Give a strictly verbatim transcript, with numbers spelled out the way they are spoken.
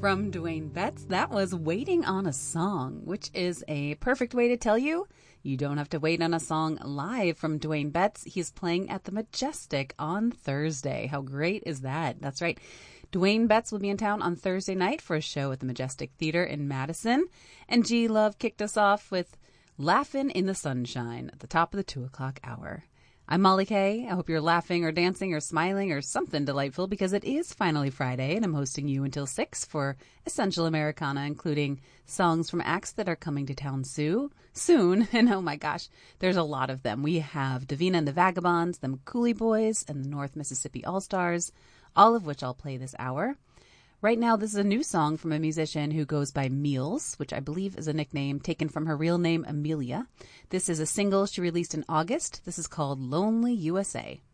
From Dwayne Betts, that was Waiting on a Song, which is a perfect way to tell you you don't have to wait on a song live from Dwayne Betts. He's playing at the Majestic on Thursday. How great is that? That's right. Dwayne Betts will be in town on Thursday night for a show at the Majestic Theater in Madison. And G Love kicked us off with Laughin' in the Sunshine at the top of the two o'clock hour. I'm Molly Kay. I hope you're laughing or dancing or smiling or something delightful because it is finally Friday and I'm hosting you until six for Essential Americana, including songs from acts that are coming to town soon. Soon, and oh my gosh, there's a lot of them. We have Davina and the Vagabonds, them Cooley Boys, and the North Mississippi All-Stars, all of which I'll play this hour. Right now, this is a new song from a musician who goes by Meals, which I believe is a nickname taken from her real name, Amelia. This is a single she released in August. This is called Lonely U S A.